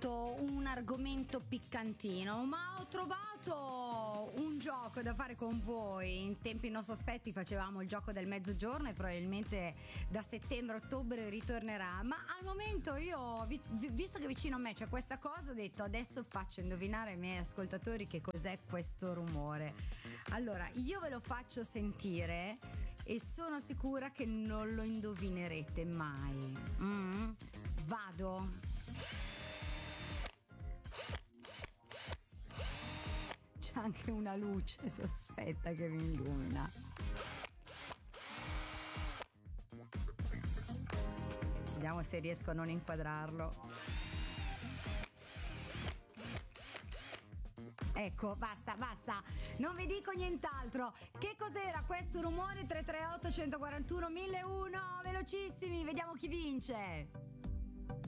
trovato un argomento piccantino, ma ho trovato un gioco da fare con voi. In tempi non sospetti facevamo il gioco del mezzogiorno e probabilmente da settembre-ottobre ritornerà, ma al momento io, visto che vicino a me c'è questa cosa, ho detto adesso faccio indovinare ai miei ascoltatori che cos'è questo rumore. Allora, io ve lo faccio sentire e sono sicura che non lo indovinerete mai. Vado. C'è anche una luce sospetta che mi illumina. Vediamo se riesco a non inquadrarlo. Ecco, basta, non vi dico nient'altro. Che cos'era questo rumore? 338 141 1001, velocissimi, vediamo chi vince.